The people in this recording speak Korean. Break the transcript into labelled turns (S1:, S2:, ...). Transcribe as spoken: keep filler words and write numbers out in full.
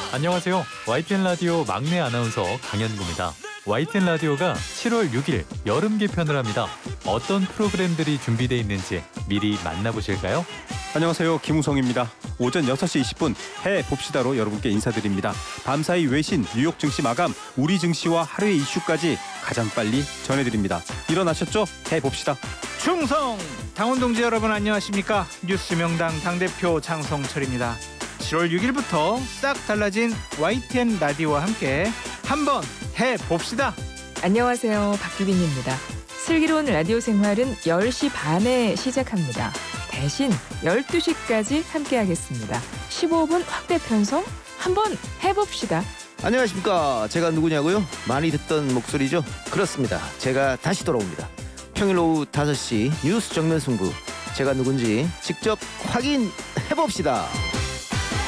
S1: 안녕하세요. 와이티엔 라디오 막내 아나운서 강현구입니다. 와이티엔 라디오가 칠월 육일 여름 개편을 합니다. 어떤 프로그램들이 준비되어 있는지 미리 만나보실까요?
S2: 안녕하세요. 김우성입니다. 오전 여섯 시 이십 분 해봅시다로 여러분께 인사드립니다. 밤사이 외신, 뉴욕 증시 마감, 우리 증시와 하루의 이슈까지 가장 빨리 전해드립니다. 일어나셨죠? 해봅시다.
S3: 충성! 당원동지 여러분 안녕하십니까? 뉴스 명당 당대표 장성철입니다. 칠월 육일부터 싹 달라진 와이티엔 라디오와 함께 한번 해봅시다.
S4: 안녕하세요. 박규빈입니다. 슬기로운 라디오 생활은 열 시 반에 시작합니다. 대신 열두 시까지 함께하겠습니다. 십오 분 확대 편성 한번 해봅시다.
S5: 안녕하십니까. 제가 누구냐고요? 많이 듣던 목소리죠? 그렇습니다. 제가 다시 돌아옵니다. 평일 오후 다섯 시 뉴스 정면 승부. 제가 누군지 직접 확인해봅시다.